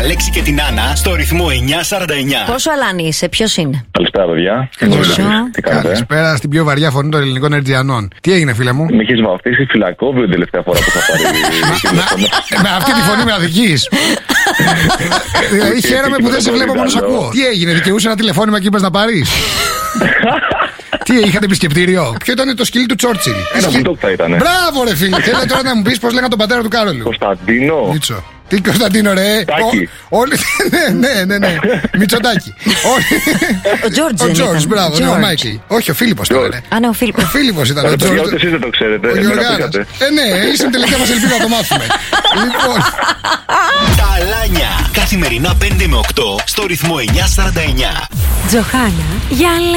Αλέξη και την Άννα στο ρυθμό 949. Πόσο αλάνι είσαι, ποιος είναι? Καλησπέρα, παιδιά. Τι κάνετε? Καλησπέρα στην πιο βαριά φωνή των ελληνικών Ερτζιανών. Τι έγινε, φίλε μου? Με έχεις βαφτίσει φυλακόβιο την τελευταία φορά που θα πάρει. Με αυτή τη φωνή με αδικείς. Δηλαδή χαίρομαι που δεν σε βλέπω, μόνο σ' ακούω. Τι έγινε, δικαιούσε ένα τηλεφώνημα και είπες να πάρεις? Τι, είχατε επισκεπτήριο? Ποιο ήταν το σκυλί του Τσόρτσιλ? Ένα μπουλντόγκ θα ήταν. Μπράβο, ρε φίλε. Θέλω τώρα να μου πεις πώς λέγανε τον πατέρα του Κάρολου. Κωνσταντίνο. Μίτσο. Τι Κωνσταντίνο, ρε? Όλοι. Ναι. Μητσοτάκη. Ο Τζόρτζ, μπράβο, ο Μάικλ. Όχι, ο Φίλιππος τώρα. Α, ναι, ο Φίλιππος. Ο Φίλιππος ήταν. Ο Τζόρτζ. Εσείς δεν το ξέρετε. Ναι, είσαι τελικά μας ελπίδα να το μάθουμε. Λοιπόν. Τα Αλάνια. Καθημερινά 5 με 8 στο ρυθμό 949. Τζοχάνα για